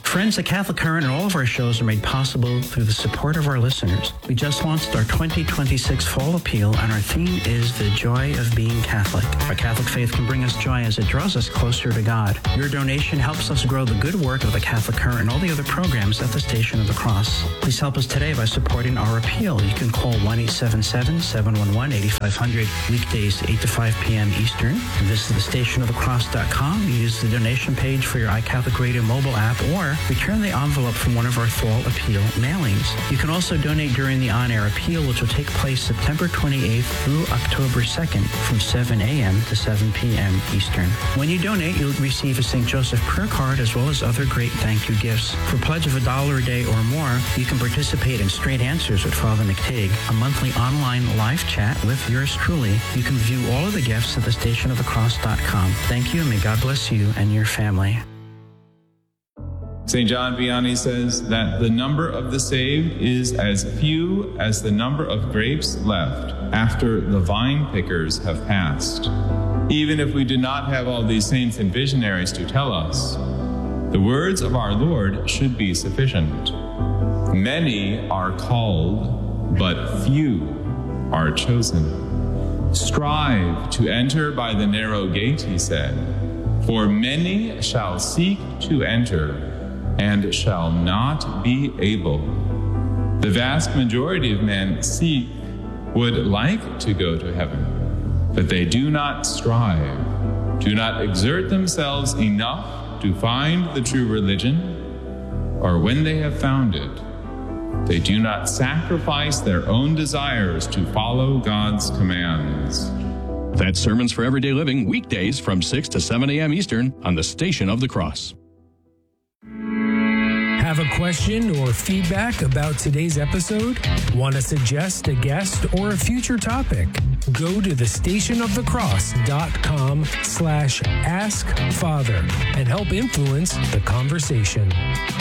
Friends, the Catholic Current and all of our shows are made possible through the support of our listeners. We just launched our 2026 Fall Appeal, and our theme is the joy of being Catholic. Our Catholic faith can bring us joy as it draws us closer to God. Your donation helps us grow the good work of the Catholic Current and all the other programs at the Station of the Cross. Please help us today by supporting our appeal. You can call 1-877-711-8500, weekdays 8 to 5 p.m. Eastern. Visit thestationofthecross.com. Use the donation page for your iCatholic Radio mobile app, or return the envelope from one of our Fall Appeal mailings. You can also donate during the on-air appeal, which will take place September 28th through October 2nd from 7 a.m. to 7 p.m. Eastern. When you donate, you'll receive a St. Joseph prayer card as well as other great thank you gifts. For a pledge of $1 a day or more, you can participate in Straight Answers with Father McTeague, a monthly online live chat with yours truly. You can view all of the gifts at thestationofthecross.com. Thank you, and may God bless you and your family. St. John Vianney says that the number of the saved is as few as the number of grapes left after the vine pickers have passed. Even if we do not have all these saints and visionaries to tell us, the words of our Lord should be sufficient. Many are called, but few are chosen. Strive to enter by the narrow gate, he said, for many shall seek to enter and shall not be able. The vast majority of men would like to go to heaven, but they do not strive, do not exert themselves enough to find the true religion, or when they have found it, they do not sacrifice their own desires to follow God's commands. That's Sermons for Everyday Living, weekdays from 6 to 7 a.m. Eastern on the Station of the Cross. Have a question or feedback about today's episode? Want to suggest a guest or a future topic? Go to thestationofthecross.com/askfather and help influence the conversation.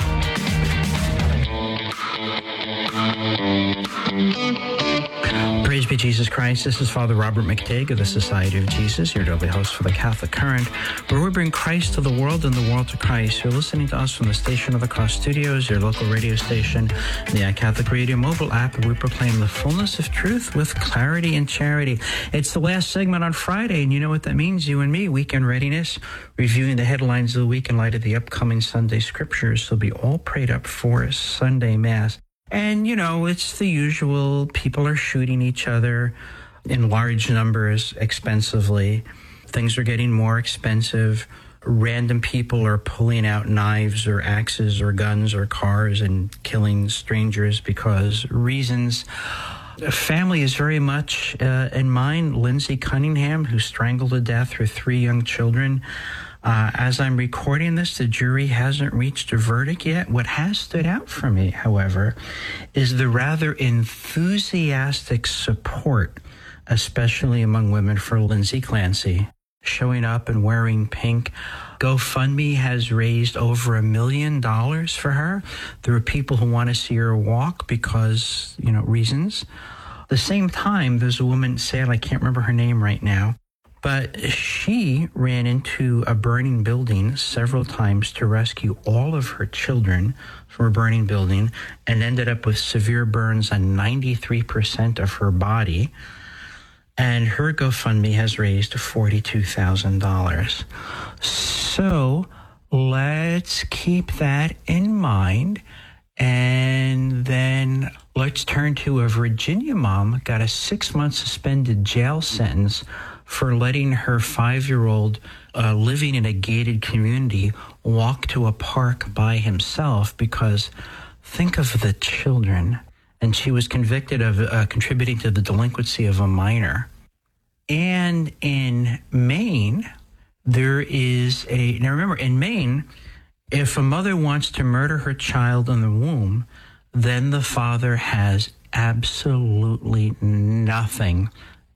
Praise be Jesus Christ. This is Father Robert McTeague of the Society of Jesus, your daily host for the Catholic Current, where we bring Christ to the world and the world to Christ. You're listening to us from the Station of the Cross Studios, your local radio station, the iCatholic Radio mobile app, and we proclaim the fullness of truth with clarity and charity. It's the last segment on Friday, and you know what that means, you and me, weekend readiness, reviewing the headlines of the week in light of the upcoming Sunday scriptures. They'll be all prayed up for Sunday Mass. And, you know, it's the usual. People are shooting each other in large numbers expensively. Things are getting more expensive. Random people are pulling out knives or axes or guns or cars and killing strangers because reasons. Family is very much in mind. Lindsay Cunningham, who strangled to death her 3 young children. As I'm recording this, the jury hasn't reached a verdict yet. What has stood out for me, however, is the rather enthusiastic support, especially among women, for Lindsay Clancy, showing up and wearing pink. GoFundMe has raised over $1 million for her. There are people who want to see her walk because, reasons. At the same time, there's a woman, sad, I can't remember her name right now, but she ran into a burning building several times to rescue all of her children from a burning building and ended up with severe burns on 93% of her body. And her GoFundMe has raised $42,000. So let's keep that in mind. And then let's turn to a Virginia mom got a 6-month suspended jail sentence for letting her 5-year-old living in a gated community walk to a park by himself because think of the children. And she was convicted of contributing to the delinquency of a minor. And in Maine, there is now remember, in Maine, if a mother wants to murder her child in the womb, then the father has absolutely nothing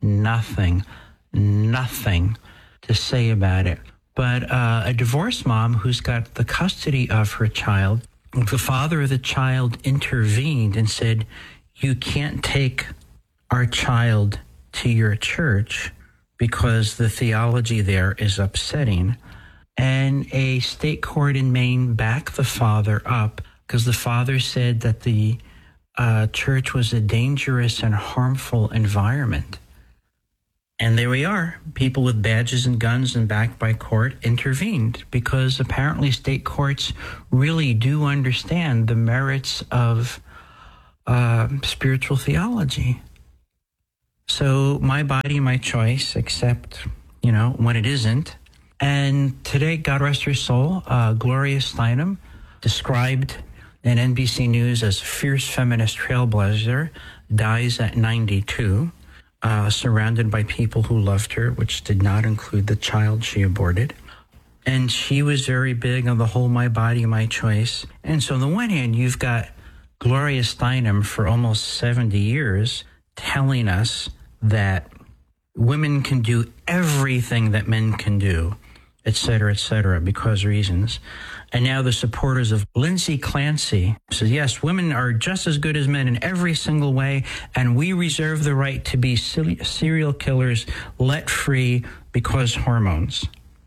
to say about it. But a divorced mom who's got the custody of her child, the father of the child intervened and said, you can't take our child to your church because the theology there is upsetting. And a state court in Maine backed the father up because the father said that the church was a dangerous and harmful environment. And there we are. People with badges and guns and backed by court intervened because apparently state courts really do understand the merits of spiritual theology. So my body, my choice, except, when it isn't. And today, God rest her soul, Gloria Steinem, described in NBC News as a fierce feminist trailblazer, dies at 92. Surrounded by people who loved her, which did not include the child she aborted. And she was very big on the whole my body, my choice. And so on the one hand, you've got Gloria Steinem for almost 70 years telling us that women can do everything that men can do, et cetera, because reasons. And now the supporters of Lindsay Clancy says, yes, women are just as good as men in every single way, and we reserve the right to be serial killers let free because hormones.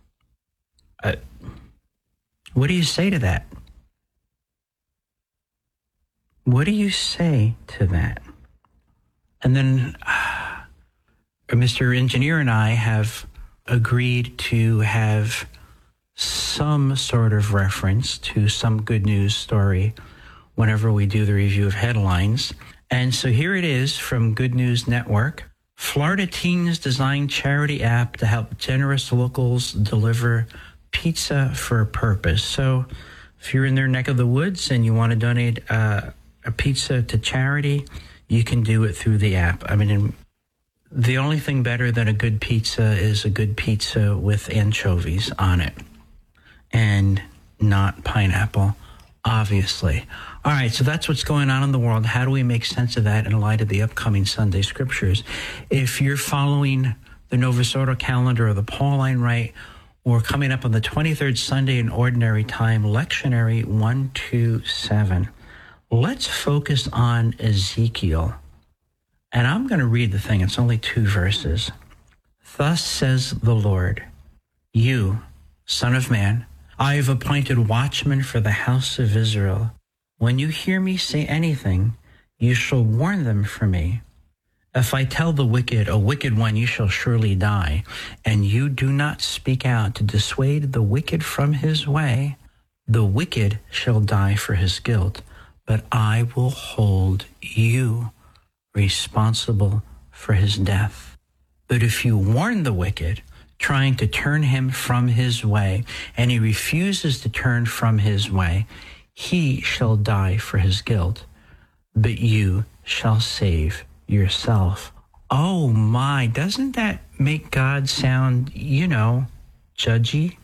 What do you say to that? What do you say to that? And then Mr. Engineer and I have agreed to have some sort of reference to some good news story whenever we do the review of headlines. And so here it is from Good News Network. Florida teens design charity app to help generous locals deliver pizza for a purpose. So if you're in their neck of the woods and you want to donate a pizza to charity, you can do it through the app. I mean, the only thing better than a good pizza is a good pizza with anchovies on it. And not pineapple, obviously. All right, so that's what's going on in the world. How do we make sense of that in light of the upcoming Sunday scriptures? If you're following the Novus Ordo calendar or the Pauline Rite, we're coming up on the 23rd Sunday in Ordinary Time, Lectionary 127. Let's focus on Ezekiel. And I'm going to read the thing. It's only 2 verses. Thus says the Lord, you, Son of Man, I have appointed watchmen for the house of Israel. When you hear me say anything, you shall warn them for me. If I tell the wicked, a wicked one, you shall surely die, and you do not speak out to dissuade the wicked from his way, the wicked shall die for his guilt, but I will hold you responsible for his death. But if you warn the wicked, trying to turn him from his way, and he refuses to turn from his way, he shall die for his guilt, but you shall save yourself. Oh my, doesn't that make God sound, judgy?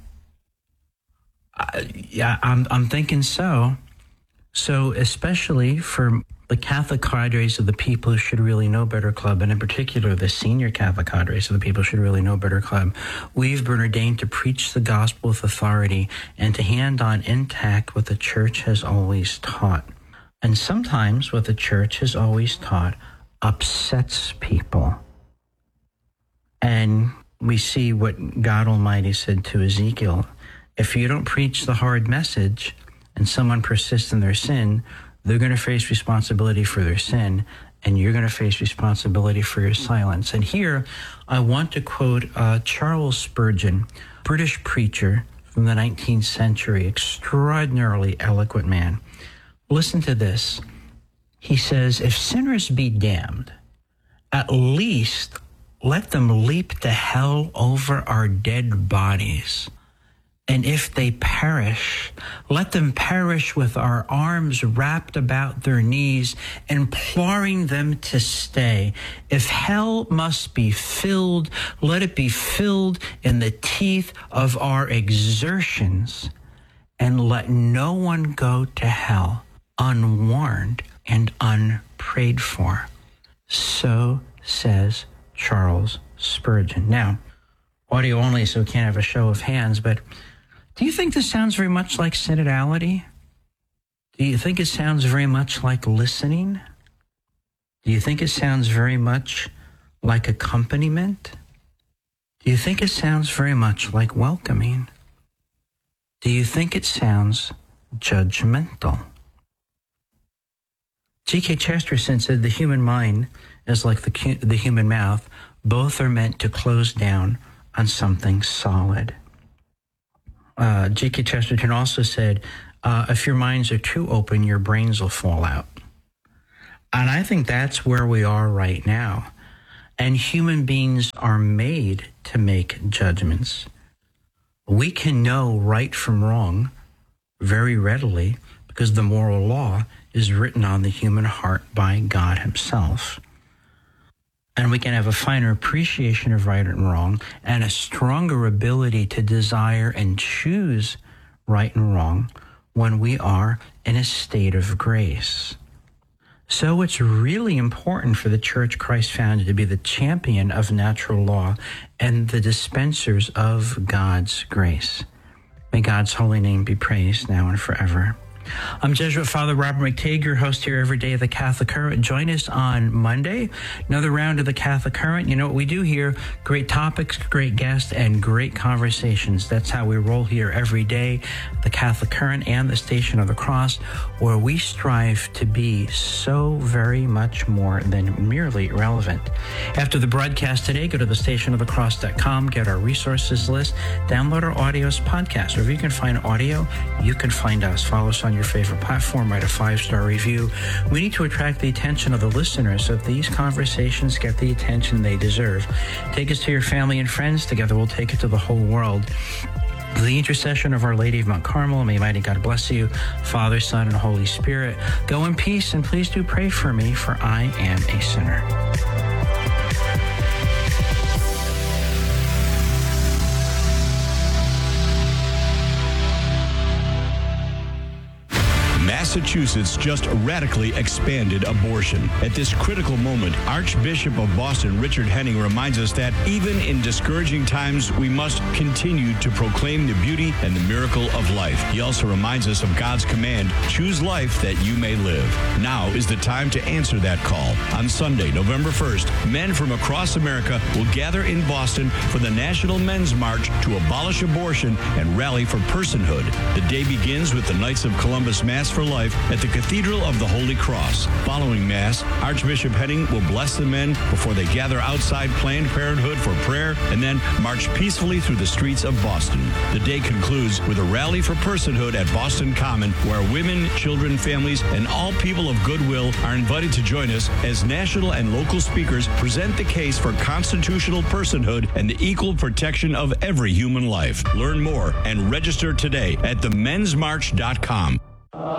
Yeah, I'm thinking so. So especially for the Catholic cadres of the People Who Should Really Know Better Club, and in particular the senior Catholic cadres of the People Who Should Really Know Better Club, we've been ordained to preach the gospel with authority and to hand on intact what the church has always taught. And sometimes what the church has always taught upsets people. And we see what God Almighty said to Ezekiel. If you don't preach the hard message and someone persists in their sin, they're going to face responsibility for their sin, and you're going to face responsibility for your silence. And here, I want to quote Charles Spurgeon, British preacher from the 19th century, extraordinarily eloquent man. Listen to this. He says, if sinners be damned, at least let them leap to hell over our dead bodies. And if they perish, let them perish with our arms wrapped about their knees, imploring them to stay. If hell must be filled, let it be filled in the teeth of our exertions, and let no one go to hell unwarned and unprayed for. So says Charles Spurgeon. Now, audio only, so we can't have a show of hands, but do you think this sounds very much like synodality? Do you think it sounds very much like listening? Do you think it sounds very much like accompaniment? Do you think it sounds very much like welcoming? Do you think it sounds judgmental? G.K. Chesterton said the human mind is like the human mouth. Both are meant to close down on something solid. G.K. Chesterton also said, if your minds are too open, your brains will fall out. And I think that's where we are right now. And human beings are made to make judgments. We can know right from wrong very readily because the moral law is written on the human heart by God himself. And we can have a finer appreciation of right and wrong and a stronger ability to desire and choose right and wrong when we are in a state of grace. So it's really important for the Church Christ founded to be the champion of natural law and the dispensers of God's grace. May God's holy name be praised now and forever. I'm Jesuit Father Robert McTague, your host here every day of the Catholic Current. Join us on Monday, another round of the Catholic Current. You know what we do here? Great topics, great guests, and great conversations. That's how we roll here every day, the Catholic Current and the Station of the Cross, where we strive to be so very much more than merely relevant. After the broadcast today, go to thestationofthecross.com, get our resources list, download our audios podcast. Wherever you can find audio, you can find us. Follow us on your favorite platform, write a 5-star review. We need to attract the attention of the listeners so that these conversations get the attention they deserve. Take us to your family and friends. Together we'll take it to the whole world. The intercession of Our Lady of Mount Carmel, may mighty God bless you, Father, Son, and Holy Spirit. Go in peace, and please do pray for me, for I am a sinner. Massachusetts just radically expanded abortion. At this critical moment, Archbishop of Boston, Richard Henning, reminds us that even in discouraging times, we must continue to proclaim the beauty and the miracle of life. He also reminds us of God's command, choose life that you may live. Now is the time to answer that call. On Sunday, November 1st, men from across America will gather in Boston for the National Men's March to abolish abortion and rally for personhood. The day begins with the Knights of Columbus Mass for Life at the Cathedral of the Holy Cross. Following Mass, Archbishop Henning will bless the men before they gather outside Planned Parenthood for prayer and then march peacefully through the streets of Boston. The day concludes with a rally for personhood at Boston Common, where women, children, families, and all people of goodwill are invited to join us as national and local speakers present the case for constitutional personhood and the equal protection of every human life. Learn more and register today at themensmarch.com.